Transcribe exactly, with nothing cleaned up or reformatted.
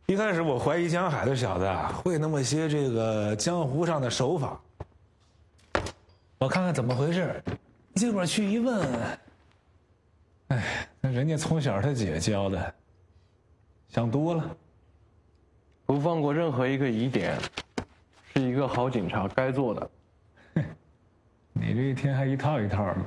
一开始我怀疑江海的小子啊会那么些这个江湖上的手法，我看看怎么回事，结果去一问，哎，那人家从小他姐教的，想多了。 不放过任何一个疑点，是一个好警察该做的。 你这一天还一套一套的。